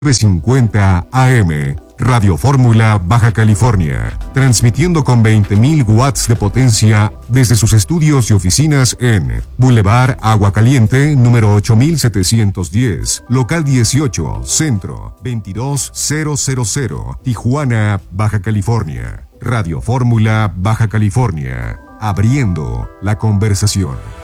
950 AM, Radio Fórmula Baja California, transmitiendo con 20.000 watts de potencia desde sus estudios y oficinas en Boulevard Agua Caliente, número 8710, local 18, centro, 22000, Tijuana, Baja California. Radio Fórmula Baja California, abriendo la conversación.